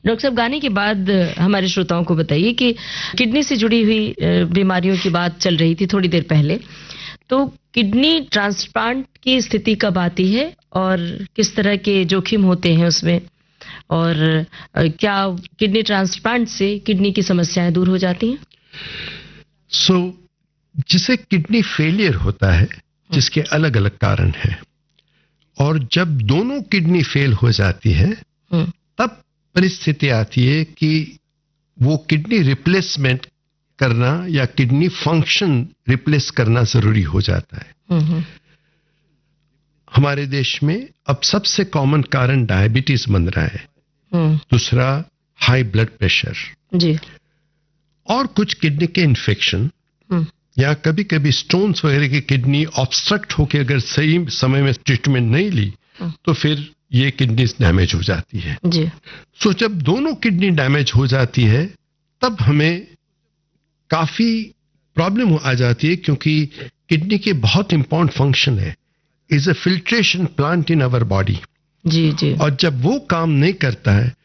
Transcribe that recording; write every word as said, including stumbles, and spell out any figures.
Doctor साहब, गाने के बाद हमारे श्रोताओं को बताइए कि किडनी से जुड़ी हुई बीमारियों की बात चल रही थी थोड़ी देर पहले, तो किडनी ट्रांसप्लांट की स्थिति कब आती है और किस तरह के जोखिम होते हैं उसमें, और क्या किडनी ट्रांसप्लांट से किडनी की समस्याएं दूर हो जाती हैं? सो so, जिसे किडनी फेलियर होता है, जिसके अलग अलग कारण हैं, और जब दोनों किडनी फेल हो जाती है तब परिस्थिति आती है कि वो किडनी रिप्लेसमेंट करना या किडनी फंक्शन रिप्लेस करना जरूरी हो जाता है। हमारे देश में अब सबसे कॉमन कारण डायबिटीज बन रहा है, दूसरा हाई ब्लड प्रेशर जी, और कुछ किडनी के इन्फेक्शन, या कभी कभी स्टोन्स वगैरह की किडनी ऑब्स्ट्रक्ट होकर अगर सही समय में ट्रीटमेंट नहीं ली तो फिर ये किडनी डैमेज हो जाती है जी। सो so, जब दोनों किडनी डैमेज हो जाती है तब हमें काफी प्रॉब्लम आ जाती है, क्योंकि किडनी के बहुत इंपॉर्टेंट फंक्शन है, is a filtration plant in our body जी जी। और जब वो काम नहीं करता है